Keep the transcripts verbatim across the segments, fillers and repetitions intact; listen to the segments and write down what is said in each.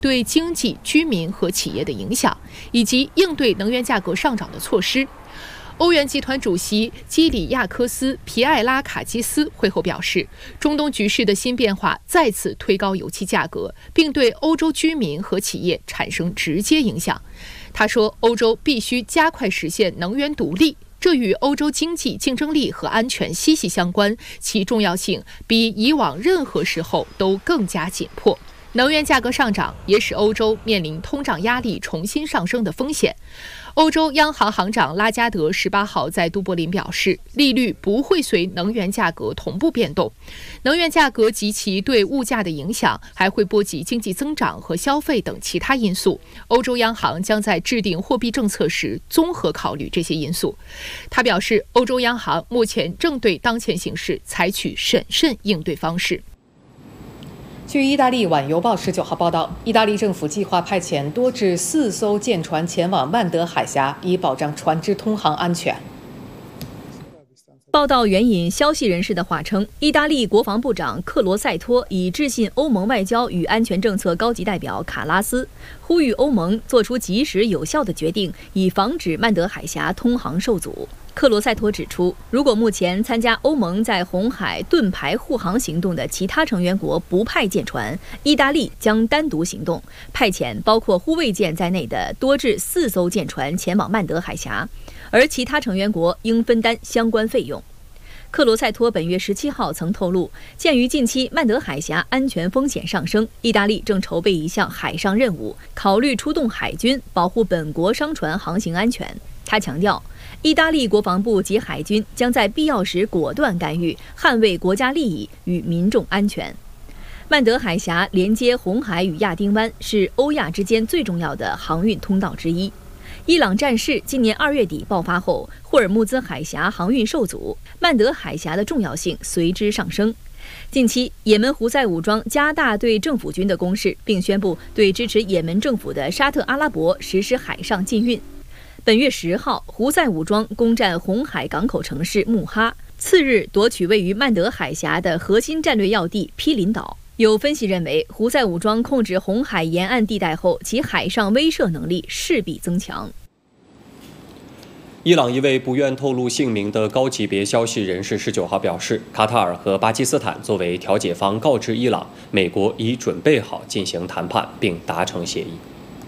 对经济、居民和企业的影响，以及应对能源价格上涨的措施。欧元集团主席基里亚科斯·皮埃拉卡基斯会后表示，中东局势的新变化再次推高油气价格，并对欧洲居民和企业产生直接影响。他说，欧洲必须加快实现能源独立，这与欧洲经济竞争力和安全息息相关，其重要性比以往任何时候都更加紧迫。能源价格上涨也使欧洲面临通胀压力重新上升的风险。欧洲央行行长拉加德十八号在都柏林表示，利率不会随能源价格同步变动。能源价格及其对物价的影响还会波及经济增长和消费等其他因素。欧洲央行将在制定货币政策时综合考虑这些因素。他表示，欧洲央行目前正对当前形势采取审慎应对方式。 据意大利晚邮报十九号报道，意大利政府计划派遣多至四艘舰船前往曼德海峡，以保障船只通航安全。 报道援引消息人士的话称，意大利国防部长克罗塞托已致信欧盟外交与安全政策高级代表卡拉斯，呼吁欧盟做出及时有效的决定，以防止曼德海峡通航受阻。克罗塞托指出，如果目前参加欧盟在红海盾牌护航行动的其他成员国不派舰船，意大利将单独行动，派遣包括护卫舰在内的多至四艘舰船前往曼德海峡，而其他成员国应分担相关费用。克罗塞托本月十七号曾透露，鉴于近期曼德海峡安全风险上升，意大利正筹备一项海上任务，考虑出动海军保护本国商船航行安全。他强调，意大利国防部及海军将在必要时果断干预，捍卫国家利益与民众安全。曼德海峡连接红海与亚丁湾，是欧亚之间最重要的航运通道之一。伊朗战事今年二月底爆发后，霍尔木兹海峡航运受阻，曼德海峡的重要性随之上升。近期，也门胡塞武装加大对政府军的攻势，并宣布对支持也门政府的沙特阿拉伯实施海上禁运。本月十号，胡塞武装攻占红海港口城市穆哈，次日夺取位于曼德海峡的核心战略要地毗邻岛。有分析认为，胡塞武装控制红海沿岸地带后，其海上威慑能力势必增强。 伊朗一位不愿透露姓名的高级别消息人士十九号表示，卡塔尔和巴基斯坦作为调解方告知伊朗，美国已准备好进行谈判并达成协议。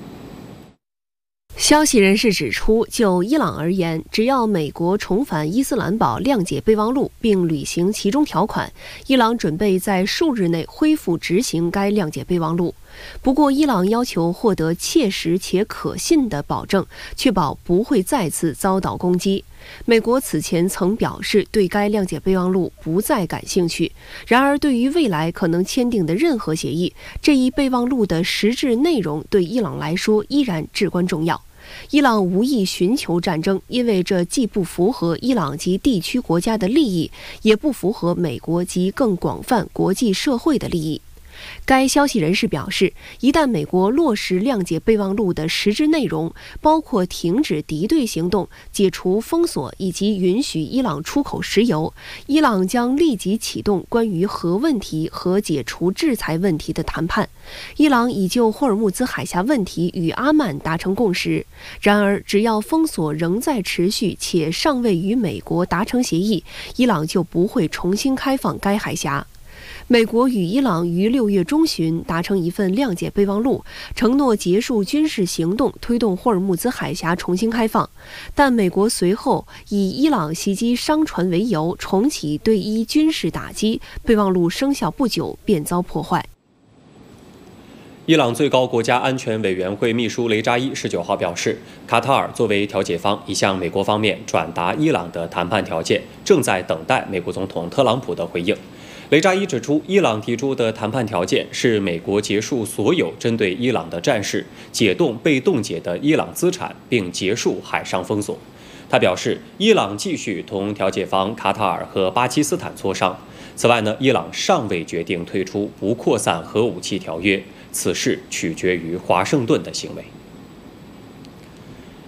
消息人士指出，就伊朗而言，只要美国重返伊斯兰堡谅解备忘录并履行其中条款，伊朗准备在数日内恢复执行该谅解备忘录。不过，伊朗要求获得切实且可信的保证，确保不会再次遭到攻击。美国此前曾表示对该谅解备忘录不再感兴趣，然而对于未来可能签订的任何协议，这一备忘录的实质内容对伊朗来说依然至关重要。伊朗无意寻求战争，因为这既不符合伊朗及地区国家的利益，也不符合美国及更广泛国际社会的利益。该消息人士表示，一旦美国落实谅解备忘录的实质内容，包括停止敌对行动、解除封锁以及允许伊朗出口石油，伊朗将立即启动关于核问题和解除制裁问题的谈判。伊朗已就霍尔木兹海峡问题与阿曼达成共识，然而只要封锁仍在持续且尚未与美国达成协议，伊朗就不会重新开放该海峡。美国与伊朗于六月中旬达成一份谅解备忘录，承诺结束军事行动，推动霍尔木兹海峡重新开放。但美国随后以伊朗袭击商船为由，重启对伊军事打击，备忘录生效不久便遭破坏。 伊朗最高国家安全委员会秘书雷扎伊十九号表示，卡塔尔作为调解方已向美国方面转达伊朗的谈判条件，正在等待美国总统特朗普的回应。雷扎伊指出，伊朗提出的谈判条件是美国结束所有针对伊朗的战事，解冻被冻结的伊朗资产，并结束海上封锁。他表示，伊朗继续同调解方卡塔尔和巴基斯坦磋商。此外呢，伊朗尚未决定退出不扩散核武器条约，此事取决于华盛顿的行为。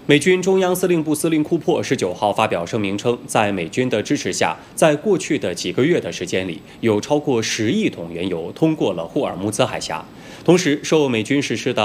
美军中央司令部司令库珀十九号发表声明称，在美军的支持下，在过去的几个月的时间里，有超过十亿桶原油通过了霍尔木兹海峡。同时，受美军实施的